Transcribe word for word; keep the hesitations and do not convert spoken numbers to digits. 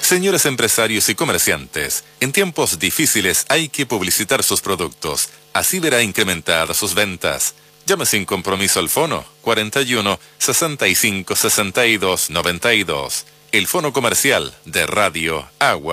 Señores empresarios y comerciantes, en tiempos difíciles hay que publicitar sus productos. Así verá incrementadas sus ventas. Llame sin compromiso al fono cuarenta y uno, sesenta y cinco, sesenta y dos, noventa y dos. El fono comercial de Radio Agua.